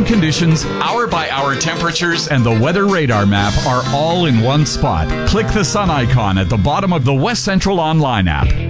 time conditions, hour-by-hour temperatures, and the weather radar map are all in one spot. Click the sun icon at the bottom of the West Central Online app.